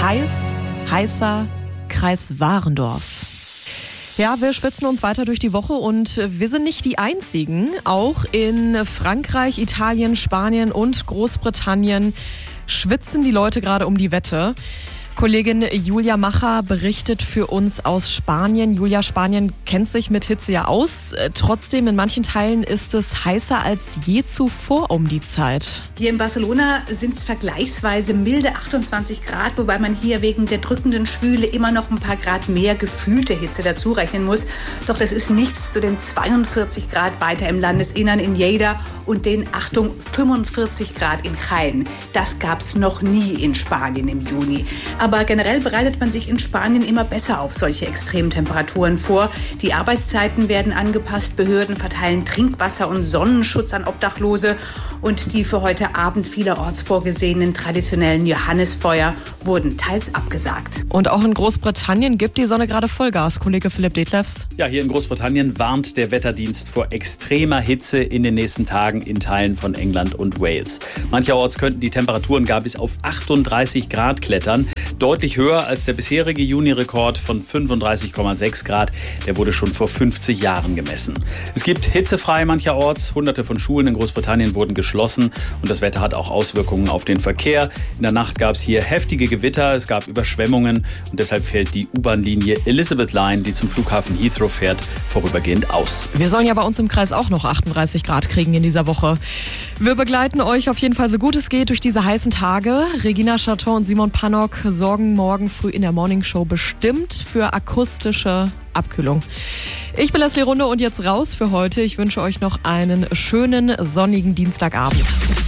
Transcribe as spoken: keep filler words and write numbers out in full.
Heiß, heißer Kreis Warendorf. Ja, wir schwitzen uns weiter durch die Woche und wir sind nicht die Einzigen. Auch in Frankreich, Italien, Spanien und Großbritannien schwitzen die Leute gerade um die Wette. Kollegin Julia Macher berichtet für uns aus Spanien. Julia, Spanien kennt sich mit Hitze ja aus. Trotzdem, in manchen Teilen ist es heißer als je zuvor um die Zeit. Hier in Barcelona sind es vergleichsweise milde achtundzwanzig Grad, wobei man hier wegen der drückenden Schwüle immer noch ein paar Grad mehr gefühlte Hitze dazu rechnen muss. Doch das ist nichts zu den zweiundvierzig Grad weiter im Landesinnern in Lleida und den, Achtung, fünfundvierzig Grad in Jaén. Das gab es noch nie in Spanien im Juni. Aber generell bereitet man sich in Spanien immer besser auf solche extremen Temperaturen vor. Die Arbeitszeiten werden angepasst, Behörden verteilen Trinkwasser und Sonnenschutz an Obdachlose und die für heute Abend vielerorts vorgesehenen traditionellen Johannisfeuer wurden teils abgesagt. Und auch in Großbritannien gibt die Sonne gerade Vollgas, Kollege Philipp Detlefs. Ja, hier in Großbritannien warnt der Wetterdienst vor extremer Hitze in den nächsten Tagen in Teilen von England und Wales. Mancherorts könnten die Temperaturen gar bis auf achtunddreißig Grad klettern. Deutlich höher als der bisherige Juni-Rekord von fünfunddreißig Komma sechs Grad. Der wurde schon vor fünfzig Jahren gemessen. Es gibt hitzefrei mancherorts. Hunderte von Schulen in Großbritannien wurden geschlossen. Und das Wetter hat auch Auswirkungen auf den Verkehr. In der Nacht gab es hier heftige Gewitter. Es gab Überschwemmungen. Und deshalb fällt die U-Bahn-Linie Elizabeth Line, die zum Flughafen Heathrow fährt, vorübergehend aus. Wir sollen ja bei uns im Kreis auch noch achtunddreißig Grad kriegen in dieser Woche. Wir begleiten euch auf jeden Fall so gut es geht durch diese heißen Tage. Regina Chaton und Simon Pannock sorgen morgen früh in der Morningshow bestimmt für akustische Abkühlung. Ich bin Leslie Runde und jetzt raus für heute. Ich wünsche euch noch einen schönen sonnigen Dienstagabend.